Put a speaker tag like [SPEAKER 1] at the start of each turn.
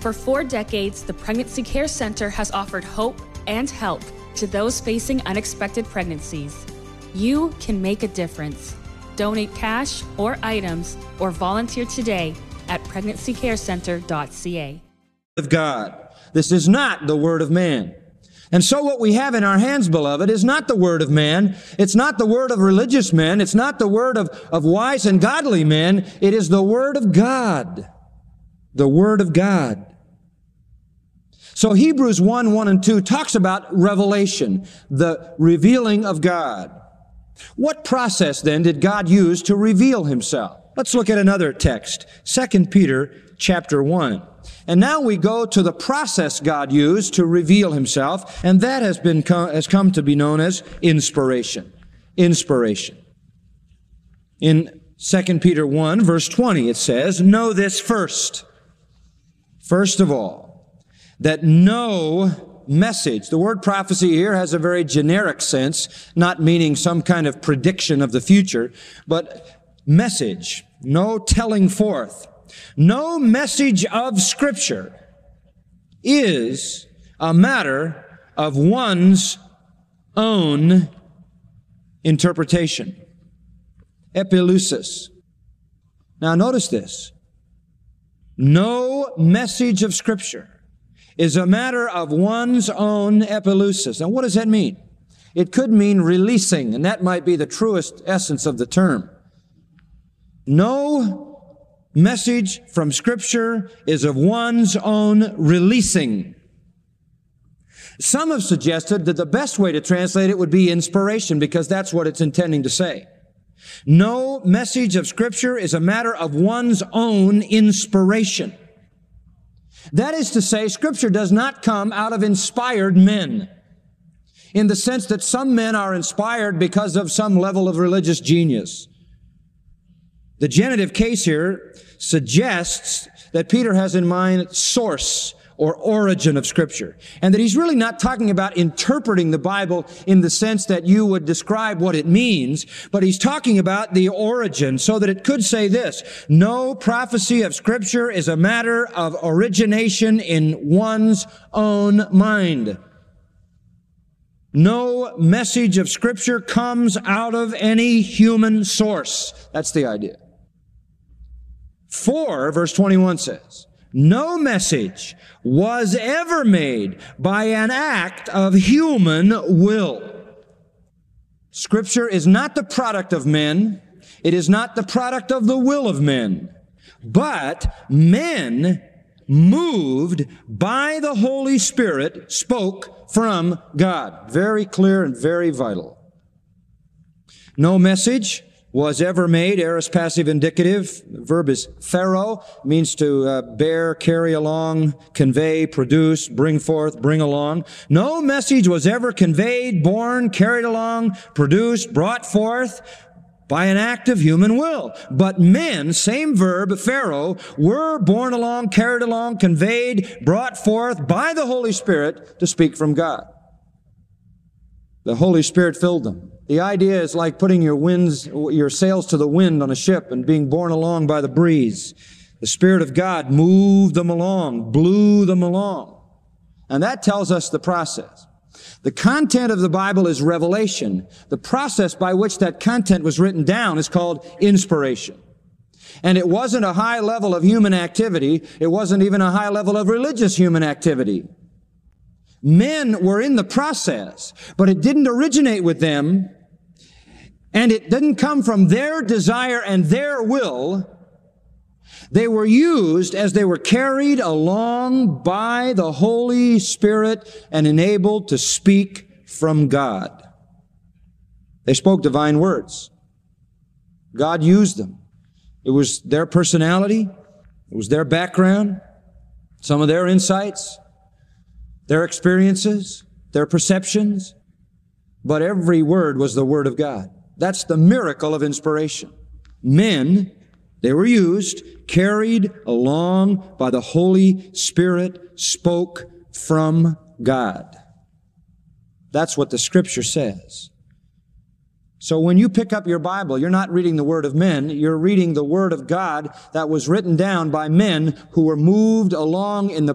[SPEAKER 1] For 4 decades, the Pregnancy Care Center has offered hope and help to those facing unexpected pregnancies. You can make a difference. Donate cash or items or volunteer today at pregnancycarecenter.ca.
[SPEAKER 2] Of God. This is not the word of man. And so what we have in our hands, beloved, is not the word of man. It's not the word of religious men. It's not the word of wise and godly men. It is the word of God. The word of God. So Hebrews 1 and 2 talks about revelation, the revealing of God. What process then did God use to reveal himself? Let's look at another text, 2 Peter chapter 1. And now we go to the process God used to reveal himself, and that has come to be known as inspiration. Inspiration. In 2 Peter 1, verse 20, it says, "Know this first of all, that no message," the word prophecy here has a very generic sense, not meaning some kind of prediction of the future, but message, no telling forth. No message of Scripture is a matter of one's own interpretation. Epileusis. Now notice this. No message of Scripture is a matter of one's own epileusis. Now what does that mean? It could mean releasing, and that might be the truest essence of the term. No message from Scripture is of one's own releasing. Some have suggested that the best way to translate it would be inspiration, because that's what it's intending to say. No message of Scripture is a matter of one's own inspiration. That is to say, Scripture does not come out of inspired men, in the sense that some men are inspired because of some level of religious genius. The genitive case here suggests that Peter has in mind source or origin of Scripture, and that he's really not talking about interpreting the Bible in the sense that you would describe what it means, but he's talking about the origin, so that it could say this: no prophecy of Scripture is a matter of origination in one's own mind. No message of Scripture comes out of any human source. That's the idea. 4, verse 21 says, no message was ever made by an act of human will. Scripture is not the product of men. It is not the product of the will of men. But men, moved by the Holy Spirit, spoke from God. Very clear and very vital. No message was ever made, aorist passive indicative. The verb is phero, means to bear, carry along, convey, produce, bring forth, bring along. No message was ever conveyed, borne, carried along, produced, brought forth by an act of human will. But men, same verb, phero, were borne along, carried along, conveyed, brought forth by the Holy Spirit to speak from God. The Holy Spirit filled them. The idea is like putting your sails to the wind on a ship and being borne along by the breeze. The Spirit of God moved them along, blew them along. And that tells us the process. The content of the Bible is revelation. The process by which that content was written down is called inspiration. And it wasn't a high level of human activity. It wasn't even a high level of religious human activity. Men were in the process, but it didn't originate with them, and it didn't come from their desire and their will. They were used as they were carried along by the Holy Spirit and enabled to speak from God. They spoke divine words. God used them. It was their personality. It was their background, some of their insights, their experiences, their perceptions, but every word was the Word of God. That's the miracle of inspiration. Men, they were used, carried along by the Holy Spirit, spoke from God. That's what the Scripture says. So when you pick up your Bible, you're not reading the Word of men, you're reading the Word of God that was written down by men who were moved along in the